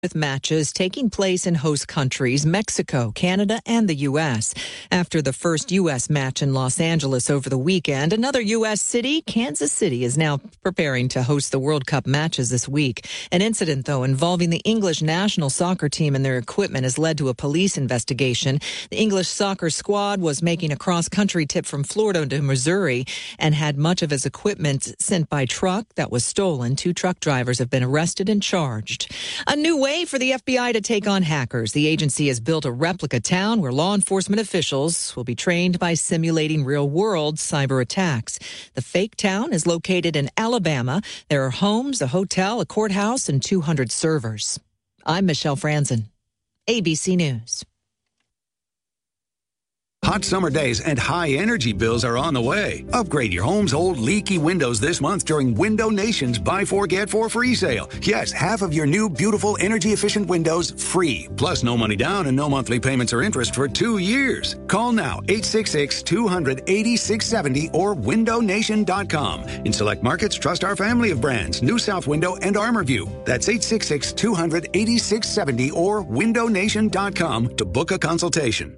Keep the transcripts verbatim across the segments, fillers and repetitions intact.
with matches taking place in host countries, Mexico, Canada, and the U S. After the first U S match in Los Angeles over the weekend, another U S city, Kansas City, is now preparing to host the World Cup matches this week. An incident, though, involving the English national soccer team and their equipment has led to a police investigation. The English soccer squad was making a cross-country trip from Florida to Missouri and had much of his equipment sent by truck that was stolen. Two truck drivers have been arrested and charged. A new way for the F B I to take on hackers. The agency has built a replica town where law enforcement officials will be trained by simulating real-world cyber attacks. The fake town is located in Alabama. There are homes, a hotel, a courthouse, and two hundred servers. I'm Michelle Franzen, A B C News. Hot summer days and high energy bills are on the way. Upgrade your home's old leaky windows this month during Window Nation's Buy Four, Get Four free sale. Yes, half of your new, beautiful, energy-efficient windows free. Plus, no money down and no monthly payments or interest for two years. Call now, eight six six, two hundred, eighty-six seventy or window nation dot com. In select markets, trust our family of brands, New South Window and ArmorView. That's eight six six, two hundred, eighty-six seventy or window nation dot com to book a consultation.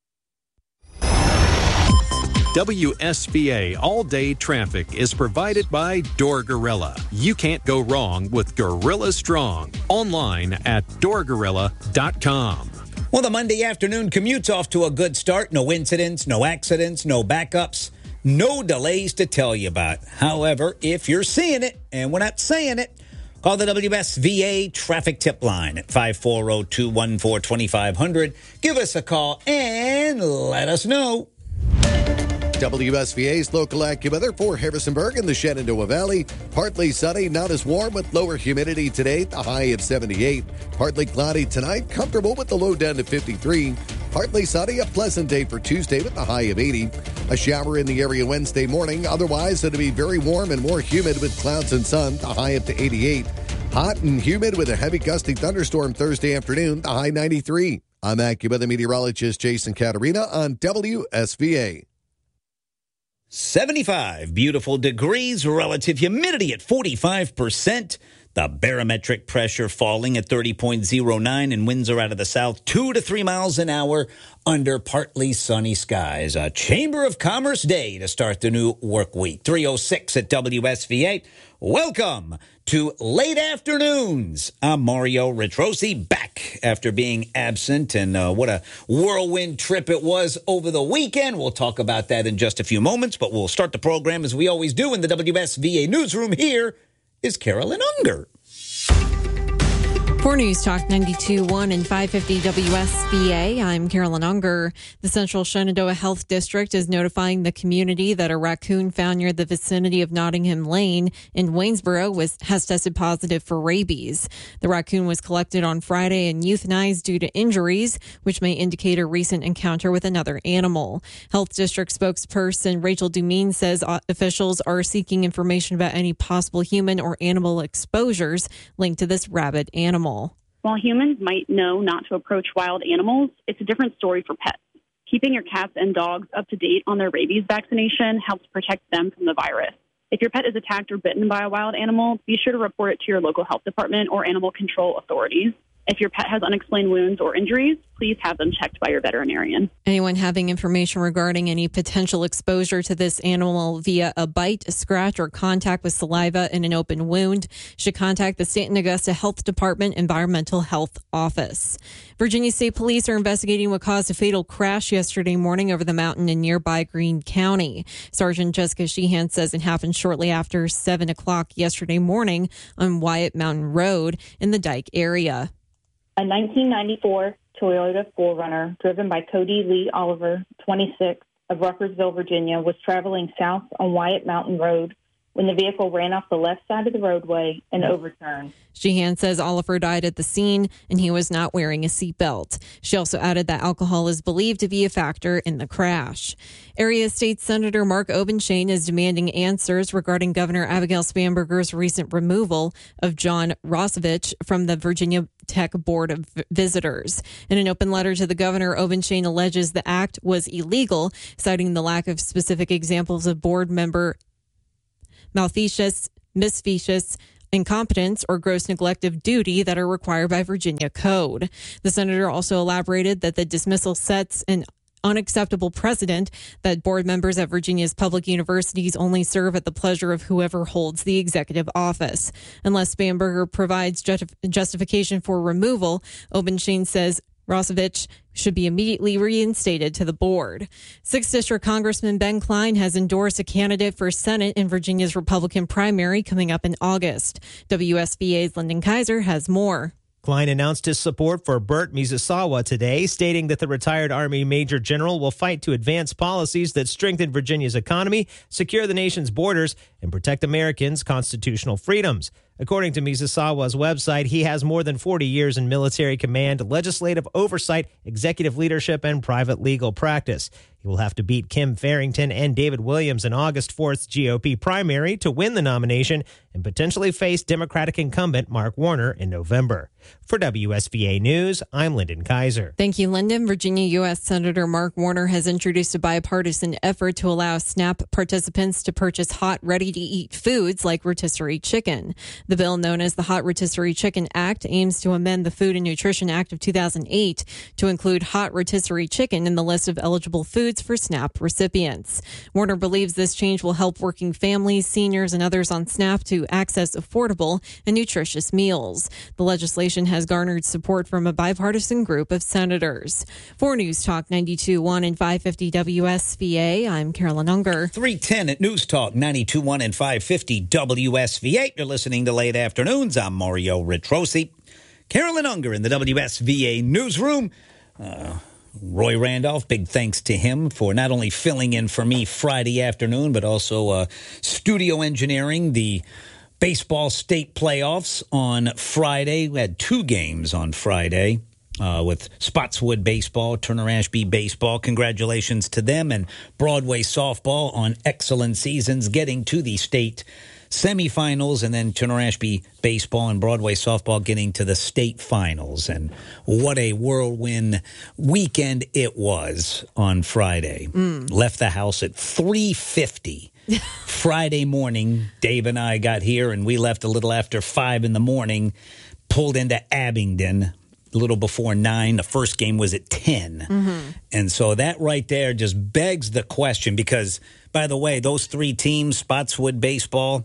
W S V A All-Day Traffic is provided by Door Gorilla. You can't go wrong with Gorilla Strong. Online at door gorilla dot com. Well, the Monday afternoon commute's off to a good start. No incidents, no accidents, no backups, no delays to tell you about. However, if you're seeing it, and we're not saying it, call the W S V A traffic tip line at five four zero, two one four, two five zero zero. Give us a call and let us know. W S V A's local AccuWeather for Harrisonburg and the Shenandoah Valley. Partly sunny, not as warm with lower humidity today, the high of seventy-eight. Partly cloudy tonight, comfortable with the low down to fifty-three. Partly sunny, a pleasant day for Tuesday with the high of eighty. A shower in the area Wednesday morning. Otherwise, it'll be very warm and more humid with clouds and sun, the high up to eighty-eight. Hot and humid with a heavy gusty thunderstorm Thursday afternoon, the high ninety-three. I'm AccuWeather meteorologist Jason Caterina on W S V A. seventy-five beautiful degrees, relative humidity at forty-five percent. The barometric pressure falling at thirty point zero nine, and winds are out of the south, two to three miles an hour under partly sunny skies. A Chamber of Commerce day to start the new work week. three oh six at W S V A. Welcome to Late Afternoons. I'm Mario Ritrosi, back after being absent, and uh, what a whirlwind trip it was over the weekend. We'll talk about that in just a few moments, but we'll start the program as we always do in the W S V A newsroom. Here is Carolyn Unger. For News Talk ninety-two point one and five fifty W S V A, I'm Carolyn Unger. The Central Shenandoah Health District is notifying the community that a raccoon found near the vicinity of Nottingham Lane in Waynesboro was, has tested positive for rabies. The raccoon was collected on Friday and euthanized due to injuries, which may indicate a recent encounter with another animal. Health District spokesperson Rachel Dumine says officials are seeking information about any possible human or animal exposures linked to this rabid animal. While humans might know not to approach wild animals, it's a different story for pets. Keeping your cats and dogs up to date on their rabies vaccination helps protect them from the virus. If your pet is attacked or bitten by a wild animal, be sure to report it to your local health department or animal control authorities. If your pet has unexplained wounds or injuries, please have them checked by your veterinarian. Anyone having information regarding any potential exposure to this animal via a bite, a scratch, or contact with saliva in an open wound should contact the Stanton Augusta Health Department Environmental Health Office. Virginia State Police are investigating what caused a fatal crash yesterday morning over the mountain in nearby Greene County. Sergeant Jessica Sheehan says it happened shortly after seven o'clock yesterday morning on Wyatt Mountain Road in the Dike area. A nineteen ninety-four Toyota four runner driven by Cody Lee Oliver, twenty-six, of Ruckersville, Virginia, was traveling south on Wyatt Mountain Road when the vehicle ran off the left side of the roadway and overturned. Sheehan says Oliver died at the scene and he was not wearing a seatbelt. She also added that alcohol is believed to be a factor in the crash. Area State Senator Mark Obenshain is demanding answers regarding Governor Abigail Spanberger's recent removal of John Rosevich from the Virginia Tech Board of Visitors. In an open letter to the governor, Obenshain alleges the act was illegal, citing the lack of specific examples of board member malfeasance, misfeasance, incompetence or gross neglect of duty that are required by Virginia code. The senator also elaborated that the dismissal sets an unacceptable precedent that board members at Virginia's public universities only serve at the pleasure of whoever holds the executive office. Unless Spanberger provides justif- justification for removal, Obenstein says Rosevich should be immediately reinstated to the board. sixth District Congressman Ben Klein has endorsed a candidate for Senate in Virginia's Republican primary coming up in August. W S V A's Lyndon Kaiser has more. Klein announced his support for Burt Mizusawa today, stating that the retired Army Major General will fight to advance policies that strengthen Virginia's economy, secure the nation's borders, and protect Americans' constitutional freedoms. According to Mizusawa's website, he has more than forty years in military command, legislative oversight, executive leadership, and private legal practice. He will have to beat Kim Farrington and David Williams in August fourth G O P primary to win the nomination and potentially face Democratic incumbent Mark Warner in November. For W S V A News, I'm Lyndon Kaiser. Thank you, Lyndon. Virginia U S Senator Mark Warner has introduced a bipartisan effort to allow SNAP participants to purchase hot, ready-to-eat foods like rotisserie chicken. The bill, known as the Hot Rotisserie Chicken Act, aims to amend the Food and Nutrition Act of two thousand eight to include hot rotisserie chicken in the list of eligible foods for SNAP recipients. Warner believes this change will help working families, seniors, and others on SNAP to access affordable and nutritious meals. The legislation has garnered support from a bipartisan group of senators. For News Talk ninety-two point one and five fifty W S V A, I'm Carolyn Unger. three ten at News Talk ninety-two point one and five fifty W S V A. You're listening to Late Afternoons. I'm Mario Ritrosi. Carolyn Unger in the W S V A newsroom. Uh, Roy Randolph, big thanks to him for not only filling in for me Friday afternoon, but also uh, studio engineering the baseball state playoffs on Friday. We had two games on Friday uh, with Spotswood baseball, Turner Ashby baseball. Congratulations to them, and Broadway softball on excellent seasons getting to the state semifinals, and then Turner Ashby baseball and Broadway softball getting to the state finals. And what a whirlwind weekend it was on Friday. Mm. Left the house at three fifty. Friday morning, Dave and I got here, and we left a little after five in the morning, pulled into Abingdon a little before nine. The first game was at ten. Mm-hmm. And so that right there just begs the question, because, by the way, those three teams, Spotswood baseball,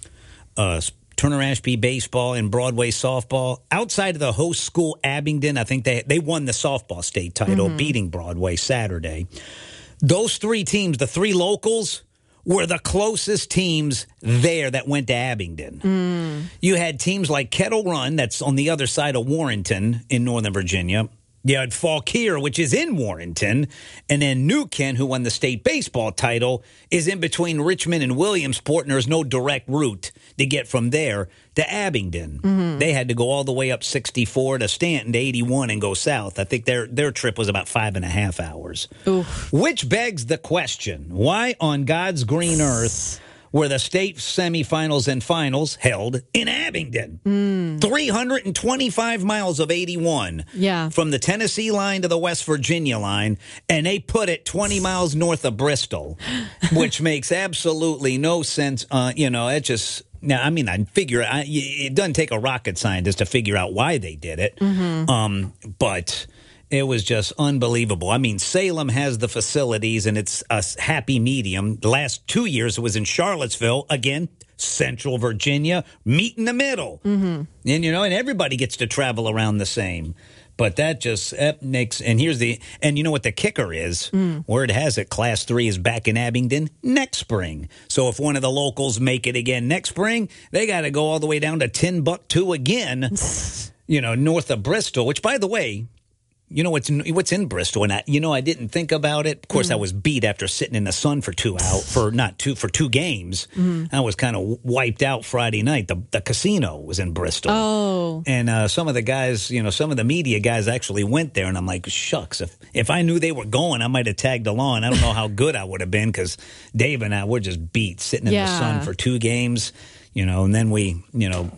uh, Turner Ashby baseball, and Broadway softball, outside of the host school, Abingdon, I think they, they won the softball state title, mm-hmm. beating Broadway Saturday. Those three teams, the three locals, were the closest teams there that went to Abingdon. Mm. You had teams like Kettle Run, that's on the other side of Warrenton in Northern Virginia. You had Fauquier, which is in Warrenton. And then New Kent, who won the state baseball title, is in between Richmond and Williamsport, and there's no direct route to get from there to Abingdon. Mm-hmm. They had to go all the way up sixty-four to Stanton to eighty-one and go south. I think their their trip was about five and a half hours. Oof. Which begs the question, why on God's green earth were the state semifinals and finals held in Abingdon? Mm. three hundred twenty-five miles of eighty-one yeah. from the Tennessee line to the West Virginia line, and they put it twenty miles north of Bristol, which makes absolutely no sense. Uh, you know, it just... Now, I mean, I figure I, it doesn't take a rocket scientist to figure out why they did it, mm-hmm. um, but it was just unbelievable. I mean, Salem has the facilities, and it's a happy medium. The last two years it was in Charlottesville, again, Central Virginia, meet in the middle. Mm-hmm. And, you know, and everybody gets to travel around the same. But that just that makes, and here's the, and you know what the kicker is? Mm. Word has it, Class three is back in Abingdon next spring. So if one of the locals make it again next spring, they got to go all the way down to Timbuktu again, you know, north of Bristol, which, by the way, you know what's what's in Bristol, and I, you know I didn't think about it. Of course, mm. I was beat after sitting in the sun for two out for not two for two games. Mm. I was kind of wiped out Friday night. The the casino was in Bristol. Oh, and uh, some of the guys, you know, some of the media guys actually went there, and I'm like, shucks, if if I knew they were going, I might have tagged along. I don't know how good I would have been, because Dave and I were just beat sitting in yeah. the sun for two games, you know, and then we, you know.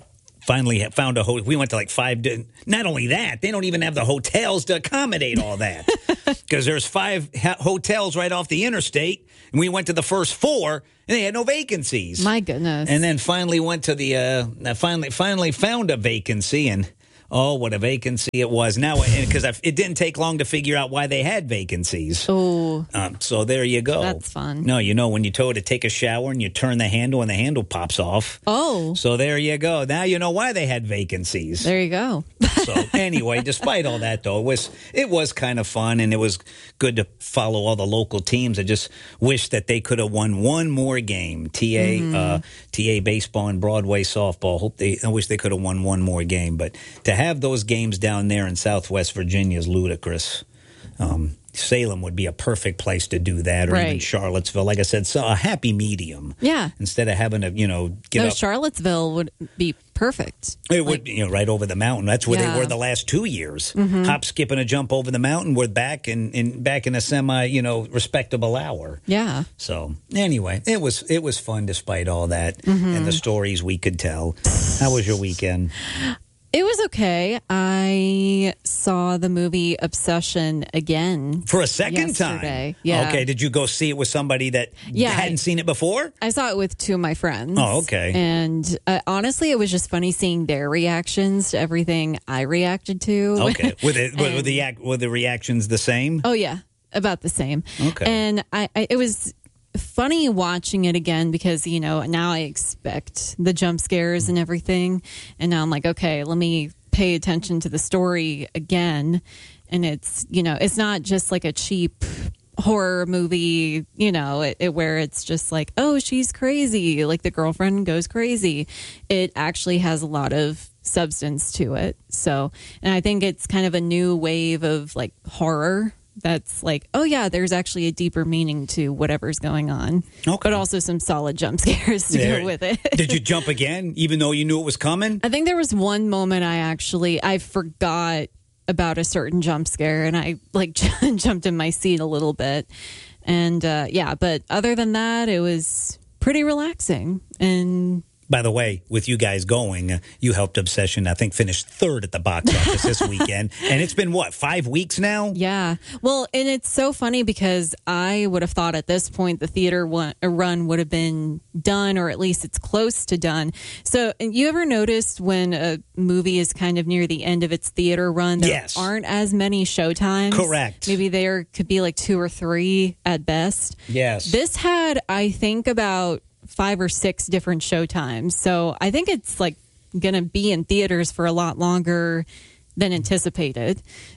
finally found a hotel. We went to like five. Di- Not only that, they don't even have the hotels to accommodate all that because there's five ha- hotels right off the interstate, and we went to the first four, and they had no vacancies. My goodness! And then finally went to the uh, finally finally found a vacancy, and oh, what a vacancy it was! Now, because it didn't take long to figure out why they had vacancies. Oh, um, so there you go. That's fun. No, you know when you go to take a shower and you turn the handle and the handle pops off. Oh, so there you go. Now you know why they had vacancies. There you go. So anyway, despite all that, though, it was it was kind of fun, and it was good to follow all the local teams. I just wish that they could have won one more game. T A mm-hmm. uh, T A baseball and Broadway softball. Hope they. I wish they could have won one more game, but to have those games down there in Southwest Virginia is ludicrous. Um, Salem would be a perfect place to do that, or right. even Charlottesville. Like I said, so a happy medium. Yeah. Instead of having to, you know, get no, up. Charlottesville would be perfect. It like, would, you know, right over the mountain. That's where yeah. they were the last two years. Mm-hmm. Hop, skip, and a jump over the mountain. We're back in, in back in a semi, you know, respectable hour. Yeah. So anyway, it was it was fun despite all that mm-hmm. and the stories we could tell. How was your weekend? It was okay. I saw the movie Obsession again. For a second yesterday. time? Yeah. Okay, did you go see it with somebody that yeah, hadn't I, seen it before? I saw it with two of my friends. Oh, okay. And uh, honestly, it was just funny seeing their reactions to everything I reacted to. Okay. Were the, were, were, the, were the reactions the same? Oh, yeah. About the same. Okay. And I, I it was funny watching it again because, you know, now I expect the jump scares and everything. And now I'm like, okay, let me pay attention to the story again. And it's, you know, it's not just like a cheap horror movie, you know, it, it, where it's just like, oh, she's crazy. Like the girlfriend goes crazy. It actually has a lot of substance to it. So, and I think it's kind of a new wave of like horror. That's like, oh, yeah, there's actually a deeper meaning to whatever's going on. Okay. But also some solid jump scares to there, go with it. Did you jump again, even though you knew it was coming? I think there was one moment I actually, I forgot about a certain jump scare, and I like jumped in my seat a little bit. And uh, yeah, but other than that, it was pretty relaxing. And by the way, with you guys going, uh, you helped Obsession, I think, finish third at the box office this weekend. And it's been, what, five weeks now? Yeah. Well, and it's so funny because I would have thought at this point the theater one, run would have been done, or at least it's close to done. So you ever noticed when a movie is kind of near the end of its theater run, there yes. aren't as many showtimes? Correct. Maybe there could be like two or three at best. Yes. This had, I think, about five or six different showtimes. So I think it's like going to be in theaters for a lot longer than anticipated.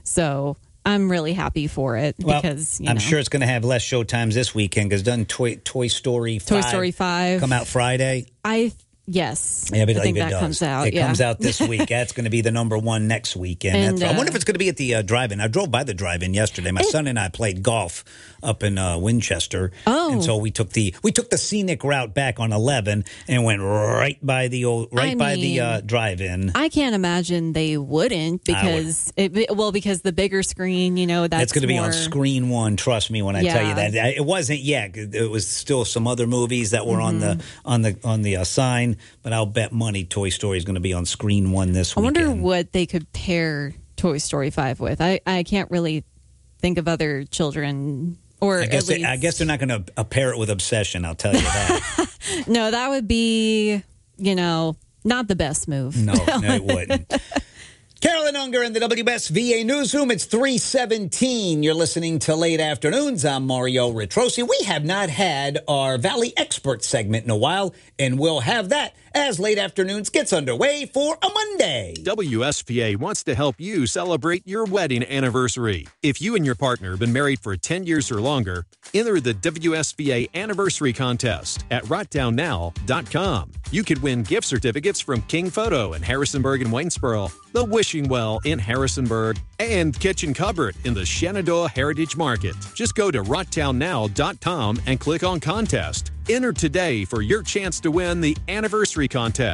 So I'm really happy for it well, because you I'm know. sure it's going to have less showtimes this weekend because doesn't Toy, Toy Story five Toy Story five come out Friday? I Yes. Yeah, I believe I think it that does. comes out. It yeah. comes out this week. That's going to be the number one next weekend. And, That's, uh, I wonder if it's going to be at the uh, drive-in. I drove by the drive-in yesterday. My it, son and I played golf up in uh, Winchester. Oh. And so we took the we took the scenic route back on eleven and went right by the old right I by mean, the uh, drive-in. I can't imagine they wouldn't because would. it, well because the bigger screen, you know, that's It's going to be more, on screen one. Trust me when I yeah. tell you that. It wasn't yet. It was still some other movies that were mm-hmm. on the on the on the uh, sign, but I'll bet money Toy Story is going to be on screen one this I weekend. wonder what they could pair Toy Story five with. I, I can't really think of other children, or I guess at they, least... I guess they're not going to uh, pair it with Obsession. I'll tell you that. No, that would be, you know, not the best move. No, no, it wouldn't. Carolyn Unger in the W S V A Newsroom. It's three seventeen. You're listening to Late Afternoons. I'm Mario Retrosi. We have not had our Valley Expert segment in a while, and we'll have that as Late Afternoons gets underway for a Monday. W S V A wants to help you celebrate your wedding anniversary. If you and your partner have been married for ten years or longer, enter the W S V A Anniversary Contest at write down now dot com. You could win gift certificates from King Photo in Harrisonburg and Waynesboro, the Wishing Well in Harrisonburg, and Kitchen Cupboard in the Shenandoah Heritage Market. Just go to write down now dot com and click on Contest. Enter today for your chance to win the Anniversary Contest.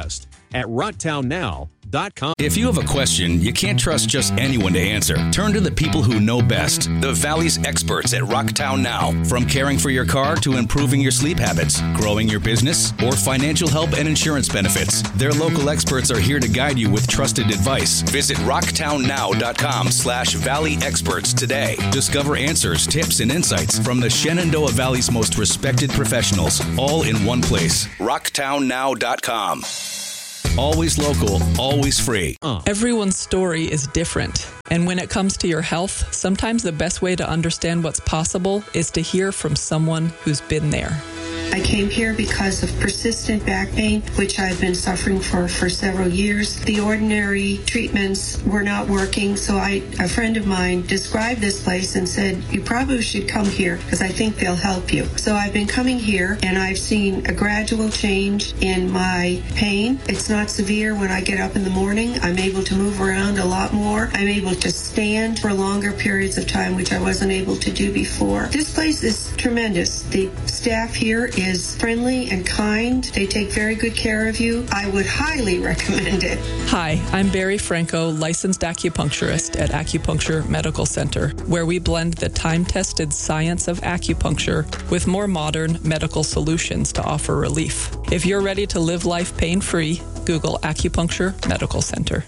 at rocktown now dot com. If you have a question you can't trust just anyone to answer, turn to the people who know best. The Valley's experts at Rocktown Now. From caring for your car to improving your sleep habits, growing your business, or financial help and insurance benefits, their local experts are here to guide you with trusted advice. Visit rocktown now dot com slash valley experts today. Discover answers, tips, and insights from the Shenandoah Valley's most respected professionals, all in one place. rocktown now dot com. Always local, always free. Uh. Everyone's story is different. And when it comes to your health, sometimes the best way to understand what's possible is to hear from someone who's been there. I came here because of persistent back pain, which I've been suffering for, for several years. The ordinary treatments were not working, so I, a friend of mine described this place and said, you probably should come here because I think they'll help you. So I've been coming here, and I've seen a gradual change in my pain. It's not severe when I get up in the morning. I'm able to move around a lot more. I'm able to stand for longer periods of time, which I wasn't able to do before. This place is tremendous. The staff here is is friendly and kind. They take very good care of you. I would highly recommend it. Hi, I'm Barry Franco, licensed acupuncturist at Acupuncture Medical Center, where we blend the time-tested science of acupuncture with more modern medical solutions to offer relief. If you're ready to live life pain-free, Google Acupuncture Medical Center.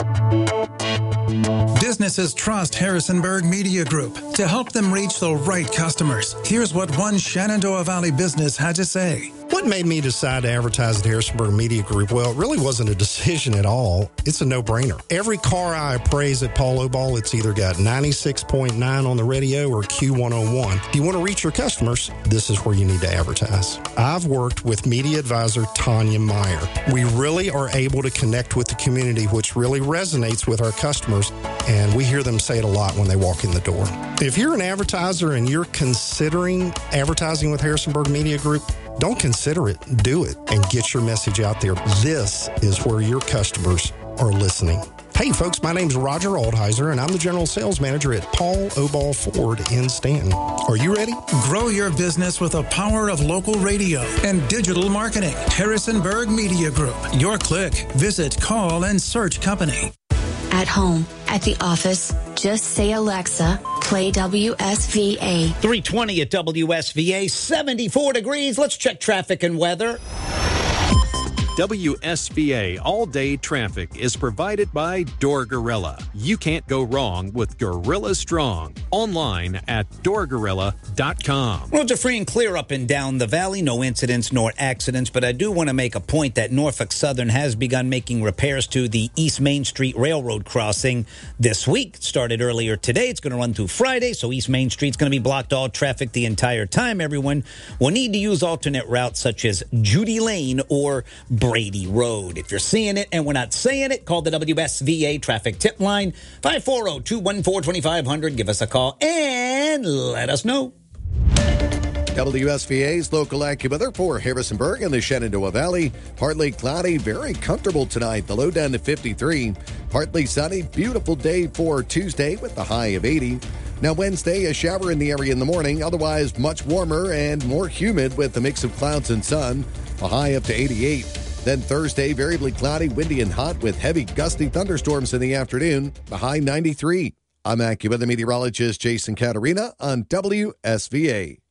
Businesses trust Harrisonburg Media Group to help them reach the right customers. Here's what one Shenandoah Valley business had to say. What made me decide to advertise at Harrisonburg Media Group? Well, it really wasn't a decision at all. It's a no-brainer. Every car I appraise at Paul Obal, it's either got ninety-six point nine on the radio or Q one oh one. If you want to reach your customers, this is where you need to advertise. I've worked with media advisor Tanya Meyer. We really are able to connect with the community, which really resonates with our customers, and we hear them say it a lot when they walk in the door. If you're an advertiser and you're considering advertising with Harrisonburg Media Group, don't consider it, do it, and get your message out there. This is where your customers are listening. Hey, folks, my name's Roger Aldheiser, and I'm the General Sales Manager at Paul Obal Ford in Stanton. Are you ready? Grow your business with the power of local radio and digital marketing. Harrisonburg Media Group. Your click. Visit, call, and search company. At home, at the office, just say, Alexa, play W S V A. three twenty at W S V A, seventy-four degrees. Let's check traffic and weather. W S V A all-day traffic is provided by Door Gorilla. You can't go wrong with Gorilla Strong. Online at door gorilla dot com. Roads are free and clear up and down the valley. No incidents nor accidents, but I do want to make a point that Norfolk Southern has begun making repairs to the East Main Street Railroad crossing this week. It started earlier today. It's going to run through Friday, so East Main Street's going to be blocked all traffic the entire time. Everyone will need to use alternate routes such as Judy Lane or Brady Road. If you're seeing it and we're not saying it, call the W S V A traffic tip line, five four zero, two one four, two five zero zero. Give us a call and let us know. W S V A's local AccuWeather for Harrisonburg and the Shenandoah Valley. Partly cloudy, very comfortable tonight. The low down to fifty-three. Partly sunny, beautiful day for Tuesday with the high of eighty. Now Wednesday, a shower in the area in the morning. Otherwise, much warmer and more humid with a mix of clouds and sun. A high up to eighty-eight. Then Thursday, variably cloudy, windy, and hot with heavy gusty thunderstorms in the afternoon. The high ninety-three. I'm AccuWeather meteorologist Jason Caterina on W S V A.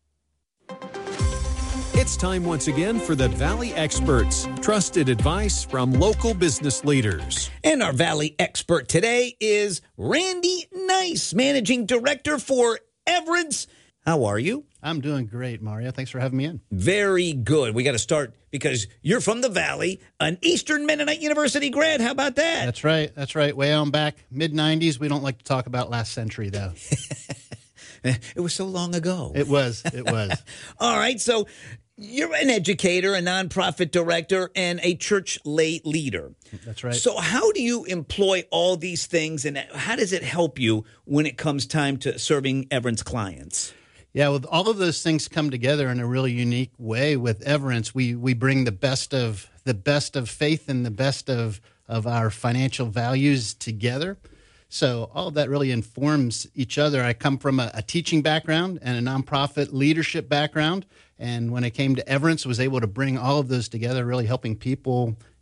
It's time once again for the Valley Experts. Trusted advice from local business leaders. And our Valley Expert today is Randy Nice, Managing Director for Everence. How are you? I'm doing great, Mario. Thanks for having me in. Very good. We got to start because you're from the Valley, an Eastern Mennonite University grad. How about that? That's right. That's right. Way on back, mid nineties. We don't like to talk about last century, though. It was so long ago. It was. It was. All right. So you're an educator, a nonprofit director, and a church lay leader. That's right. So how do you employ all these things, and how does it help you when it comes time to serving Everence clients? Yeah, well, all of those things come together in a really unique way with Everence. We we bring the best of the best of faith and the best of of our financial values together. So all of that really informs each other. I come from a, a teaching background and a nonprofit leadership background, and when I came to Everence, was able to bring all of those together, really helping people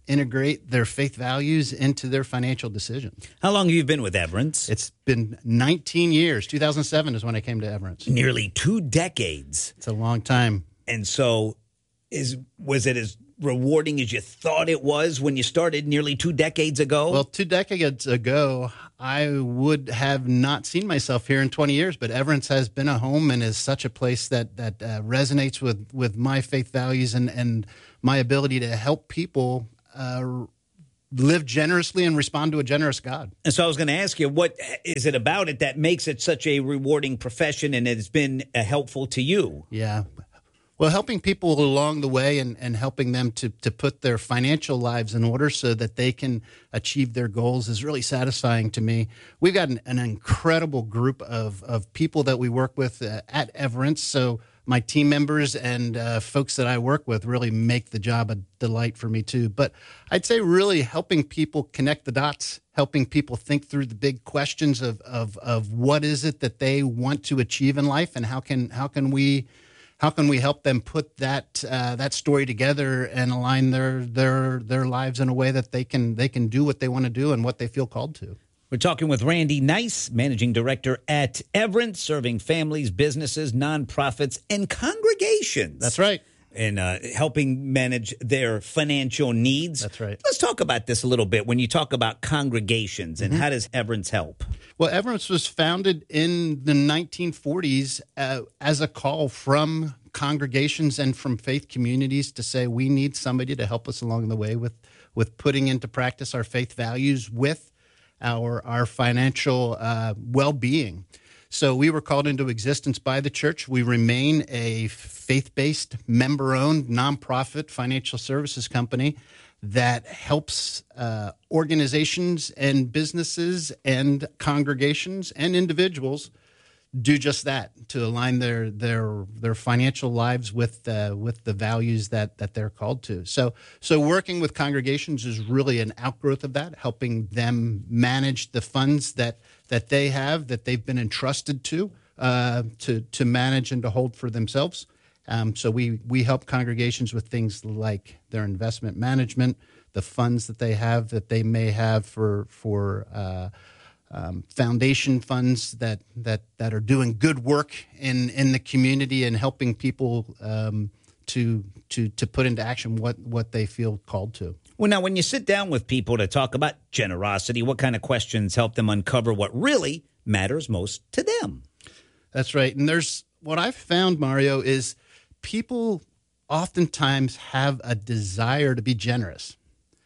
integrate their faith values into their financial decisions. How long have you been with Everence? It's been nineteen years. two thousand seven is when I came to Everence. Nearly two decades. It's a long time. And so is was it as rewarding as you thought it was when you started nearly two decades ago? Well, two decades ago, I would have not seen myself here in twenty years, but Everence has been a home and is such a place that that uh, resonates with, with my faith values and, and my ability to help people uh, live generously and respond to a generous God. And so I was going to ask you, what is it about it that makes it such a rewarding profession and it's been uh, helpful to you? Yeah. Well, helping people along the way and, and helping them to, to put their financial lives in order so that they can achieve their goals is really satisfying to me. We've got an, an incredible group of, of people that we work with uh, at Everence. So my team members and uh, folks that I work with really make the job a delight for me too. But I'd say really helping people connect the dots, helping people think through the big questions of, of, of what is it that they want to achieve in life and how can how can we How can we help them put that uh, that story together and align their their their lives in a way that they can they can do what they want to do and what they feel called to? We're talking with Randy Nice, Managing Director at Everence, serving families, businesses, nonprofits, and congregations. That's right. And uh, helping manage their financial needs. That's right. Let's talk about this a little bit. When you talk about congregations and Mm-hmm. how does Everence help? Well, Everence was founded in the nineteen forties uh, as a call from congregations and from faith communities to say we need somebody to help us along the way with, with putting into practice our faith values with our, our financial uh, well-being. So we were called into existence by the church. We remain a faith-based, member-owned, nonprofit financial services company that helps uh, organizations and businesses and congregations and individuals do just that, to align their their their financial lives with uh, with the values that that they're called to. So so working with congregations is really an outgrowth of that, helping them manage the funds that that they have, that they've been entrusted to uh, to to manage and to hold for themselves. Um, so we we help congregations with things like their investment management, the funds that they have that they may have for for uh, um, foundation funds that that that are doing good work in in the community and helping people um, to to to put into action what what they feel called to. Well, now, when you sit down with people to talk about generosity, what kind of questions help them uncover what really matters most to them? That's right. And there's what I've found, Mario, is people oftentimes have a desire to be generous.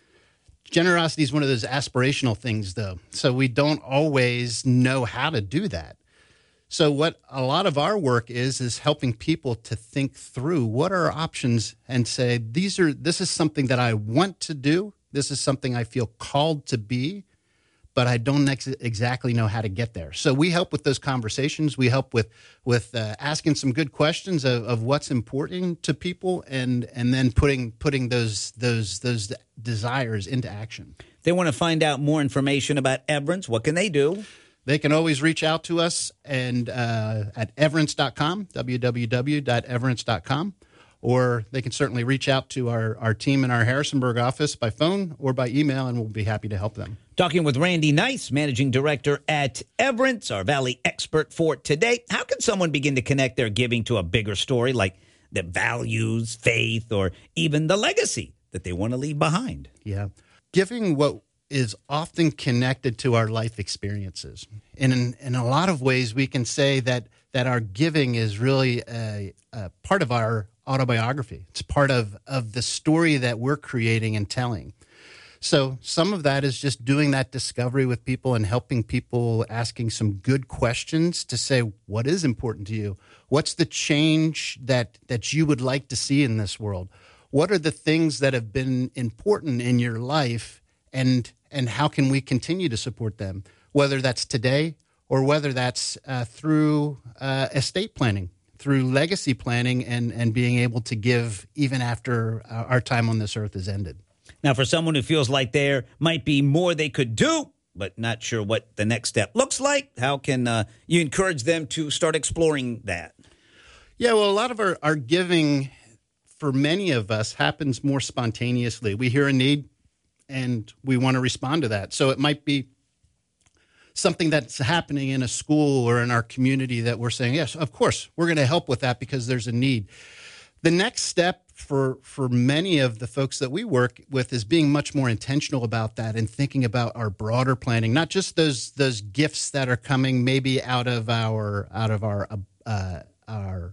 Generosity is one of those aspirational things, though, so we don't always know how to do that. So what a lot of our work is, is helping people to think through what are our options and say, these are, this is something that I want to do. This is something I feel called to be, but I don't ex- exactly know how to get there. So we help with those conversations. We help with, with uh, asking some good questions of, of what's important to people and, and then putting, putting those, those, those desires into action. If they want to find out more information about Everence, what can they do? They can always reach out to us and uh, at everence dot com, w w w dot everence dot com, or they can certainly reach out to our, our team in our Harrisonburg office by phone or by email, and we'll be happy to help them. Talking with Randy Nice, Managing Director at Everence, our Valley expert for today. How can someone begin to connect their giving to a bigger story like the values, faith, or even the legacy that they want to leave behind? Yeah. Giving what is often connected to our life experiences. And in, in a lot of ways, we can say that that our giving is really a, a part of our autobiography. It's part of, of the story that we're creating and telling. So some of that is just doing that discovery with people and helping people, asking some good questions to say, what is important to you? What's the change that, that you would like to see in this world? What are the things that have been important in your life, and and how can we continue to support them, whether that's today or whether that's uh, through uh, estate planning, through legacy planning, and, and being able to give even after uh, our time on this earth is ended. Now, for someone who feels like there might be more they could do, but not sure what the next step looks like, how can uh, you encourage them to start exploring that? Yeah, well, a lot of our, our giving for many of us happens more spontaneously. We hear a need, and we want to respond to that. So it might be something that's happening in a school or in our community that we're saying, yes, of course, we're going to help with that because there's a need. The next step for for many of the folks that we work with is being much more intentional about that and thinking about our broader planning, not just those those gifts that are coming maybe out of our out of our uh, our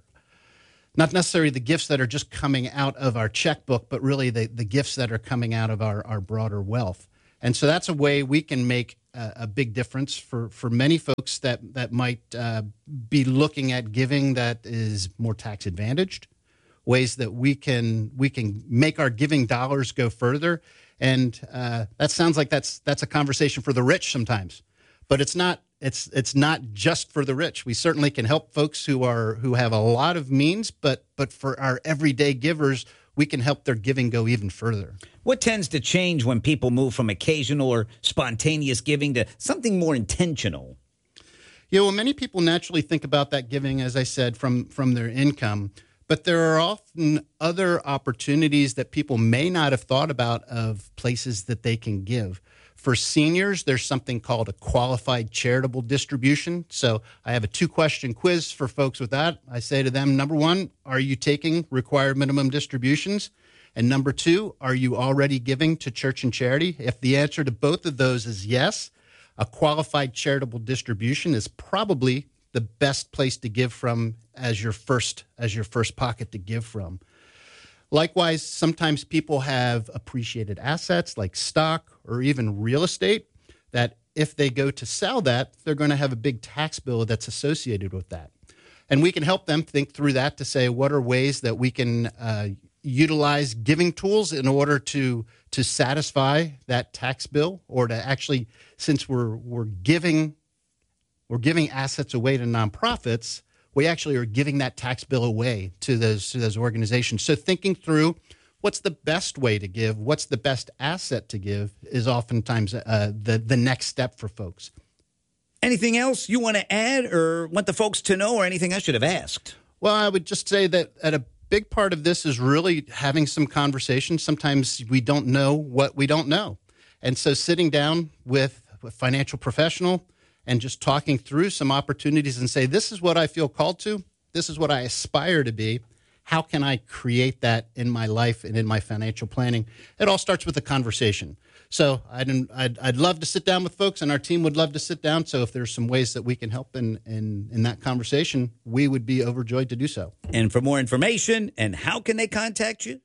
not necessarily the gifts that are just coming out of our checkbook, but really the, the gifts that are coming out of our, our broader wealth. And so that's a way we can make a, a big difference for, for many folks that, that might uh, be looking at giving that is more tax advantaged, ways that we can we can make our giving dollars go further. And uh, that sounds like that's that's a conversation for the rich sometimes, but it's not. It's it's not just for the rich. We certainly can help folks who are who have a lot of means, but but for our everyday givers, we can help their giving go even further. What tends to change when people move from occasional or spontaneous giving to something more intentional? You know, well, many people naturally think about that giving, as I said, from from their income. But there are often other opportunities that people may not have thought about of places that they can give. For seniors, there's something called a qualified charitable distribution. So I have a two-question quiz for folks with that. I say to them, number one, are you taking required minimum distributions? And number two, are you already giving to church and charity? If the answer to both of those is yes, a qualified charitable distribution is probably the best place to give from as your first as your first pocket to give from. Likewise, sometimes people have appreciated assets like stock or even real estate that if they go to sell that, they're going to have a big tax bill that's associated with that. And we can help them think through that to say, what are ways that we can uh, utilize giving tools in order to to satisfy that tax bill, or to actually, since we're we're giving we're giving assets away to nonprofits, we actually are giving that tax bill away to those to those organizations. So thinking through what's the best way to give, what's the best asset to give, is oftentimes uh, the the next step for folks. Anything else you want to add or want the folks to know, or anything I should have asked? Well, I would just say that at a big part of this is really having some conversations. Sometimes we don't know what we don't know. And so sitting down with a financial professional and just talking through some opportunities and say, this is what I feel called to. This is what I aspire to be. How can I create that in my life and in my financial planning? It all starts with a conversation. So I'd, I'd, I'd love to sit down with folks, and our team would love to sit down. So if there's some ways that we can help in, in, in that conversation, we would be overjoyed to do so. And for more information, and how can they contact you?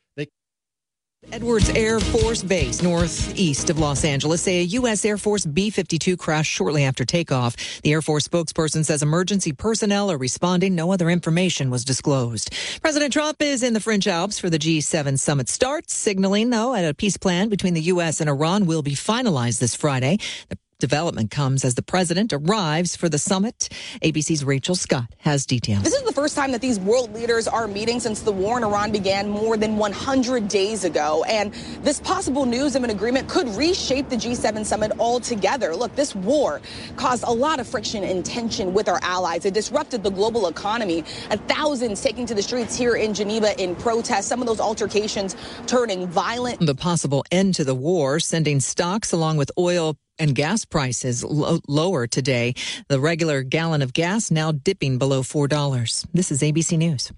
Edwards Air Force Base, northeast of Los Angeles, say a U S Air Force B fifty-two crashed shortly after takeoff. The Air Force spokesperson says emergency personnel are responding. No other information was disclosed. President Trump is in the French Alps for the G seven summit start, signaling, though, that a peace plan between the U S and Iran will be finalized this Friday. The development comes as the president arrives for the summit. A B C's Rachel Scott has details. This is the first time that these world leaders are meeting since the war in Iran began more than one hundred days ago. And this possible news of an agreement could reshape the G seven summit altogether. Look, this war caused a lot of friction and tension with our allies. It disrupted the global economy, and thousands taking to the streets here in Geneva in protest. Some of those altercations turning violent. The possible end to the war, sending stocks along with oil and gas prices lo- lower today. The regular gallon of gas now dipping below four dollars. This is A B C News.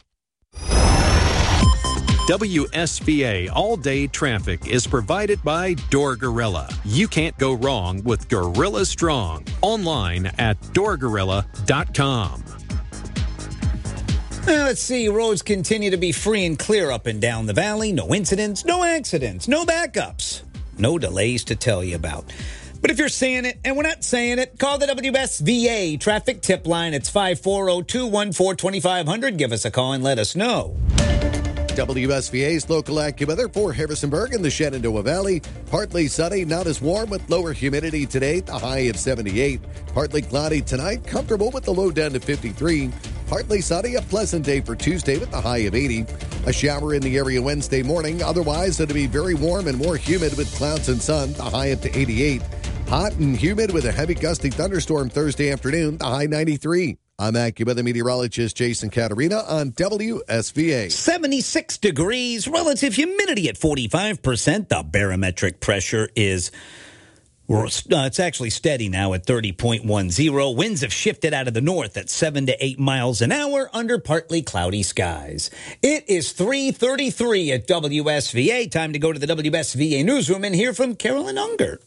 W S V A All-Day Traffic is provided by Door Gorilla. You can't go wrong with Gorilla Strong. Online at door gorilla dot com. Well, let's see. Roads continue to be free and clear up and down the valley. No incidents, no accidents, no backups, no delays to tell you about. But if you're seeing it and we're not saying it, call the W S V A traffic tip line. It's five four zero, two one four, two five zero zero. Give us a call and let us know. W S V A's local AccuWeather for Harrisonburg and the Shenandoah Valley. Partly sunny, not as warm with lower humidity today, the high at seventy-eight. Partly cloudy tonight, comfortable with the low down to fifty-three. Partly sunny, a pleasant day for Tuesday with the high of eighty. A shower in the area Wednesday morning. Otherwise, it'll be very warm and more humid with clouds and sun, the high up to eighty-eight. Hot and humid with a heavy gusty thunderstorm Thursday afternoon, the high ninety-three. I'm AccuWeather meteorologist Jason Caterina on W S V A. seventy-six degrees, relative humidity at forty-five percent. The barometric pressure is, uh, it's actually steady now at thirty point one zero. Winds have shifted out of the north at seven to eight miles an hour under partly cloudy skies. It is three thirty-three at W S V A. Time to go to the W S V A newsroom and hear from Carolyn Unger.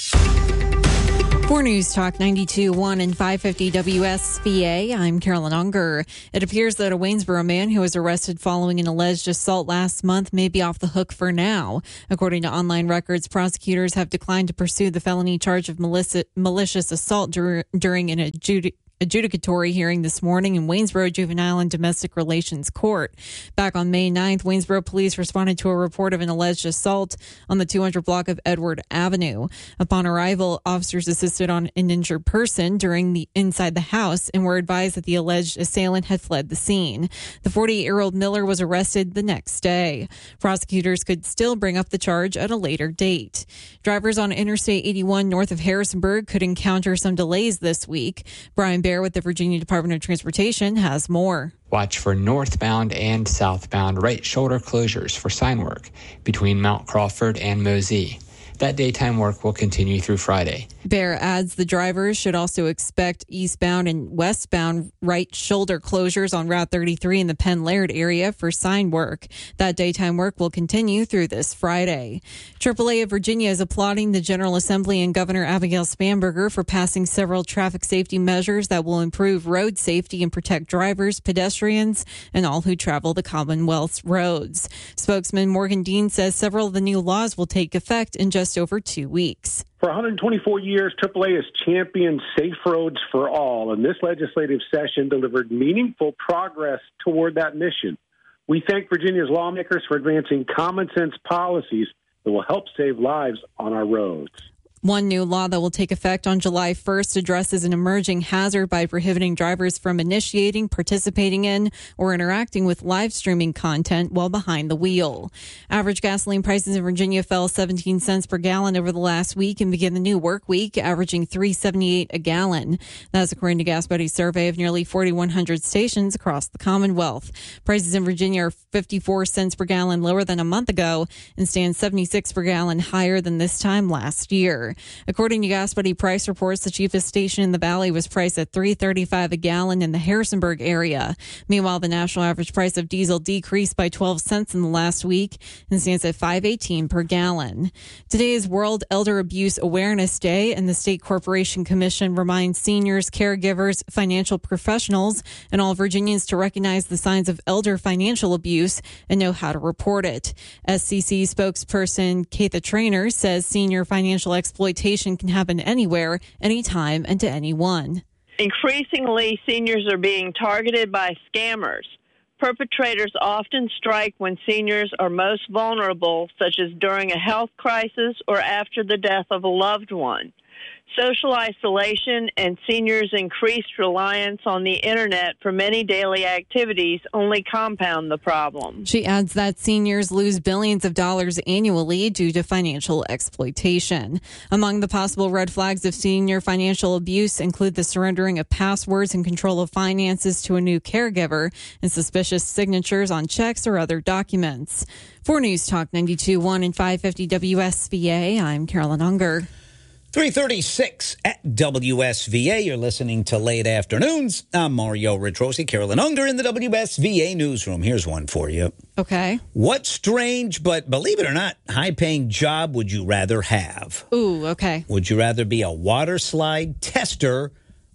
For News Talk ninety-two point one and five fifty W S V A, I'm Carolyn Unger. It appears that a Waynesboro man who was arrested following an alleged assault last month may be off the hook for now. According to online records, prosecutors have declined to pursue the felony charge of malici- malicious assault dur- during an adjudication. adjudicatory hearing this morning in Waynesboro Juvenile and Domestic Relations Court. Back on May ninth, Waynesboro police responded to a report of an alleged assault on the two hundred block of Edward Avenue. Upon arrival, officers assisted on an injured person during the inside the house and were advised that the alleged assailant had fled the scene. The forty-eight-year-old Miller was arrested the next day. Prosecutors could still bring up the charge at a later date. Drivers on Interstate eighty-one north of Harrisonburg could encounter some delays this week. Brian Bear with the Virginia Department of Transportation has more. Watch for northbound and southbound right shoulder closures for sign work between Mount Crawford and Mosey. That daytime work will continue through Friday. Bear adds the drivers should also expect eastbound and westbound right shoulder closures on Route thirty-three in the Penn Laird area for sign work. That daytime work will continue through this Friday. triple A of Virginia is applauding the General Assembly and Governor Abigail Spanberger for passing several traffic safety measures that will improve road safety and protect drivers, pedestrians, and all who travel the Commonwealth's roads. Spokesman Morgan Dean says several of the new laws will take effect in just over two weeks. For one hundred twenty-four years, triple A has championed safe roads for all, and this legislative session delivered meaningful progress toward that mission. We thank Virginia's lawmakers for advancing common sense policies that will help save lives on our roads. One new law that will take effect on July first addresses an emerging hazard by prohibiting drivers from initiating, participating in, or interacting with live streaming content while behind the wheel. Average gasoline prices in Virginia fell seventeen cents per gallon over the last week and begin the new work week, averaging three dollars and seventy-eight cents a gallon. That's according to Gas Buddy's survey of nearly forty-one hundred stations across the Commonwealth. Prices in Virginia are fifty-four cents per gallon lower than a month ago and stand seventy-six cents per gallon higher than this time last year. According to Gas Buddy price reports, the cheapest station in the Valley was priced at three dollars and thirty-five cents a gallon in the Harrisonburg area. Meanwhile, the national average price of diesel decreased by twelve cents in the last week and stands at five dollars and eighteen cents per gallon. Today is World Elder Abuse Awareness Day, and the State Corporation Commission reminds seniors, caregivers, financial professionals, and all Virginians to recognize the signs of elder financial abuse and know how to report it. S C C spokesperson Keitha Traynor says senior financial exploitation can happen anywhere, anytime, and to anyone. Increasingly, seniors are being targeted by scammers. Perpetrators often strike when seniors are most vulnerable, such as during a health crisis or after the death of a loved one. Social isolation and seniors' increased reliance on the internet for many daily activities only compound the problem. She adds that seniors lose billions of dollars annually due to financial exploitation. Among the possible red flags of senior financial abuse include the surrendering of passwords and control of finances to a new caregiver and suspicious signatures on checks or other documents. For News Talk ninety-two point one and five fifty W S V A, I'm Carolyn Unger. three thirty-six at W S V A. You're listening to Late Afternoons. I'm Mario Ritrosi, Carolyn Unger in the W S V A newsroom. Here's one for you. Okay. What strange, but believe it or not, high-paying job would you rather have? Ooh, okay. Would you rather be a water slide tester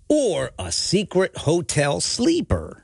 or a secret hotel sleeper?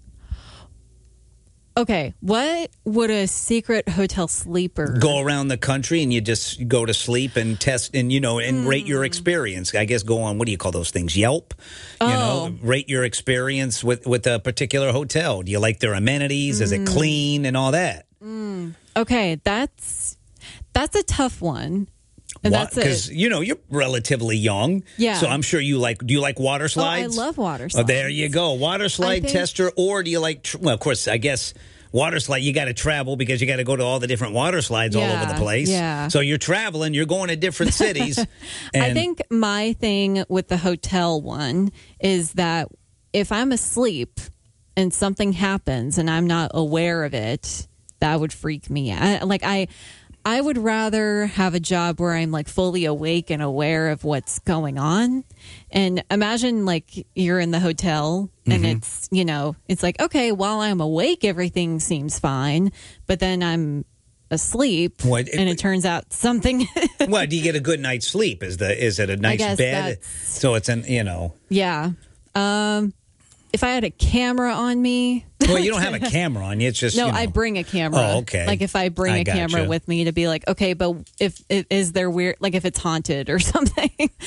Okay, what would a secret hotel sleeper go around the country and you just go to sleep and test and, you know, and mm. rate your experience? I guess go on, what do you call those things? Yelp? Oh. You know, rate your experience with, with a particular hotel. Do you like their amenities? Mm. Is it clean and all that? Mm. Okay, that's that's a tough one. Because, you know, you're relatively young. Yeah. So I'm sure you like, do you like water slides? Oh, I love water slides. Oh, there you go. Water slide think, tester, or do you like, well, of course, I guess water slide, you got to travel because you got to go to all the different water slides Yeah, all over the place. yeah. So you're traveling, you're going to different cities. and I think my thing with the hotel one is that if I'm asleep and something happens and I'm not aware of it, that would freak me out. Like I, I would rather have a job where I'm like fully awake and aware of what's going on. And imagine like you're in the hotel and Mhm. it's, you know, it's like, okay, while I'm awake, everything seems fine. But then I'm asleep What- and it turns out something. Well, do you get a good night's sleep? Is the is it a nice guess bed? that's- So it's an you know. Yeah. Um, if I had a camera on me. Well, you don't have a camera on you. It's just no, you know. I bring a camera. Oh, okay. Like if I bring I a camera gotcha. with me to be like, okay, but if, if is there weird, like if it's haunted or something,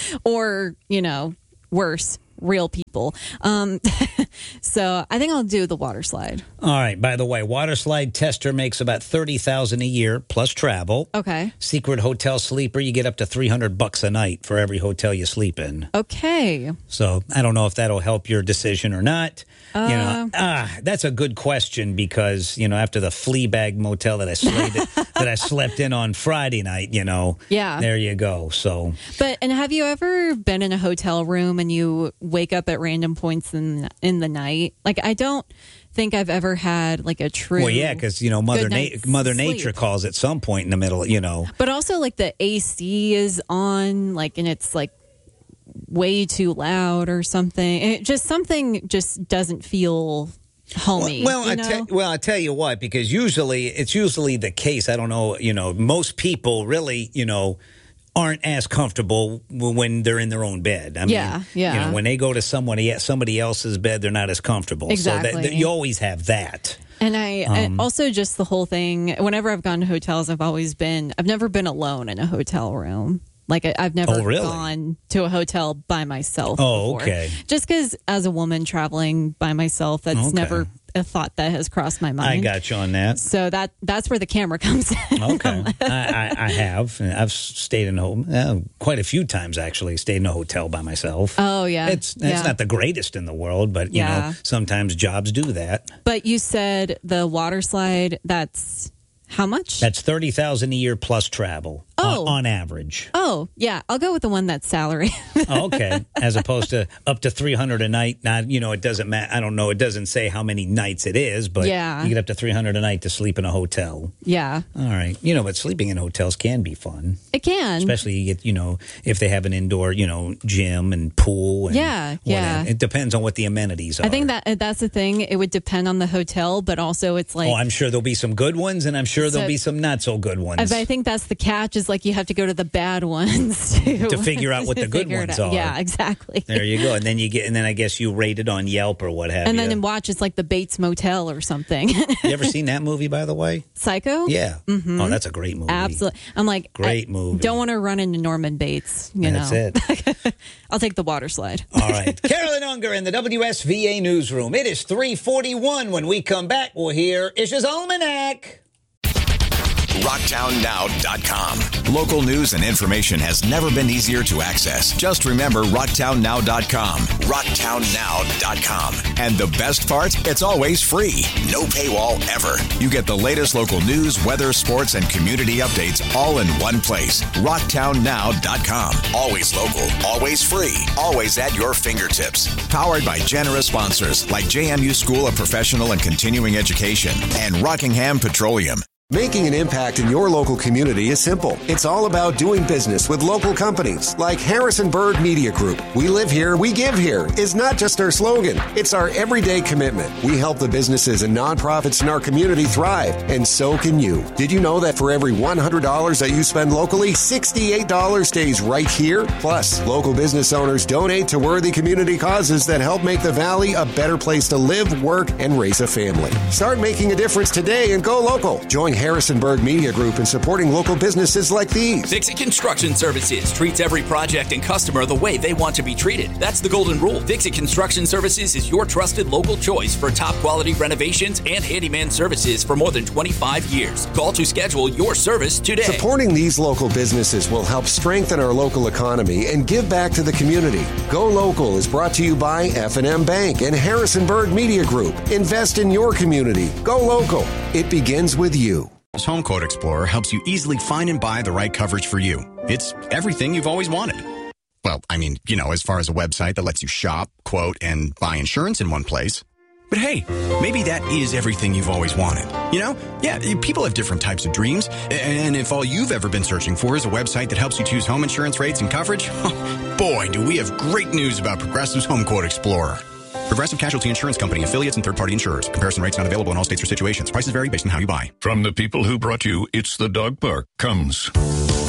or you know, worse, real people. Um, so I think I'll do the water slide. All right. By the way, water slide tester makes about thirty thousand a year plus travel. Okay. Secret hotel sleeper, you get up to three hundred bucks a night for every hotel you sleep in. Okay. So I don't know if that'll help your decision or not. you Uh, know, ah, that's a good question because you know after the Fleabag motel that I slept that I slept in on Friday night, you know, Yeah. there you go. So But and have you ever been in a hotel room and you wake up at random points in in the night? Like I don't think I've ever had like a true. well, yeah, because you know Mother good Na- night's Mother sleep. Nature calls at some point in the middle. You know, But also like the A C is on, like, and it's like way too loud or something. It just something just doesn't feel homey. Well, you I know? tell well, I tell you what, because usually it's usually the case. I don't know, you know, most people really, you know, aren't as comfortable when they're in their own bed. I mean, Yeah, yeah. You know, when they go to somebody somebody else's bed, they're not as comfortable. So Exactly. that, that you always have that. And I Um, and also just the whole thing. Whenever I've gone to hotels, I've always been. I've never been alone in a hotel room. Like I, I've never Oh, really? gone to a hotel by myself. Oh, before. okay. Just because as a woman traveling by myself, that's Okay. never a thought that has crossed my mind. I got you on that. So that that's where the camera comes in. Okay, I, I, I have. I've stayed in a home uh, quite a few times actually. Stayed in a hotel by myself. Oh yeah, It's it's yeah. not the greatest in the world, but you Yeah. know sometimes jobs do that. But you said the water slide. That's how much? That's thirty thousand a year plus travel. Oh. on, on average. Oh yeah, I'll go with the one that's salary. Oh, okay, as opposed to up to three hundred a night. Not you know it doesn't matter. I don't know. It doesn't say how many nights it is, but Yeah. you get up to three hundred a night to sleep in a hotel. Yeah, All right, you know, but sleeping in hotels can be fun. it can. Especially you get, you know, if they have an indoor, you know, gym and pool. And Yeah, yeah. whatever. It depends on what the amenities are. I think that that's the thing. It would depend on the hotel, but also it's like. oh, I'm sure there'll be some good ones, and I'm sure there'll So- be some not so good ones. I think that's the catch. Is like you have to go to the bad ones to, To figure out what to the good figure it ones out. are. Yeah, exactly. There you go, and then you get, and then I guess you rate it on Yelp or what have And you. then in watch, it's like the Bates Motel or something. you ever seen that movie, by the way? Psycho? Yeah. Mhm. Oh, that's a great movie. Absolutely. I'm like, Great I movie. Don't want to run into Norman Bates. You That's know, it. I'll take the water slide. All right. Carolyn Unger in the W S V A newsroom. It is three forty-one. When we come back, we'll hear Ish's Almanac. rocktown now dot com. Local news and information has never been easier to access. Just remember rocktown now dot com. rocktown now dot com. And the best part? It's always free. No paywall ever. You get the latest local news, weather, sports, and community updates all in one place. rocktown now dot com. Always local, always free, always at your fingertips. Powered by generous sponsors like J M U School of Professional and Continuing Education and Rockingham Petroleum. Making an impact in your local community is simple. It's all about doing business with local companies like Harrisonburg Media Group. We live here, we give here is not just our slogan. It's our everyday commitment. We help the businesses and nonprofits in our community thrive, and so can you. Did you know that for every one hundred dollars that you spend locally, sixty-eight dollars stays right here? Plus, local business owners donate to worthy community causes that help make the Valley a better place to live, work, and raise a family. Start making a difference today and go local. Join Harrisonburg Media Group in supporting local businesses like these. Dixie Construction Services treats every project and customer the way they want to be treated. That's the golden rule. Dixie Construction Services is your trusted local choice for top quality renovations and handyman services for more than twenty-five years. Call to schedule your service today. Supporting these local businesses will help strengthen our local economy and give back to the community. Go Local is brought to you by F and M Bank and Harrisonburg Media Group. Invest in your community. Go Local. It begins with you. Home Quote Explorer helps you easily find and buy the right coverage for you. It's everything you've always wanted. Well, I mean, you know, as far as a website that lets you shop, quote, and buy insurance in one place. But hey, maybe that is everything you've always wanted. You know? Yeah, people have different types of dreams. And if all you've ever been searching for is a website that helps you choose home insurance rates and coverage, boy, do we have great news about Progressive's Home Quote Explorer. Progressive Casualty Insurance Company, affiliates, and third-party insurers. Comparison rates not available in all states or situations. Prices vary based on how you buy. From the people who brought you It's the Dog Park comes...